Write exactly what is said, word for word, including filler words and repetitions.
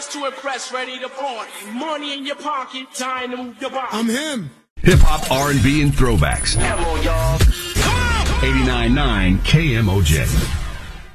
dressed to impress, ready to party. Money in your pocket, time to move your body. I'm him. Hip-hop, R and B, and throwbacks. Come on, y'all. eighty-nine point nine K M O J.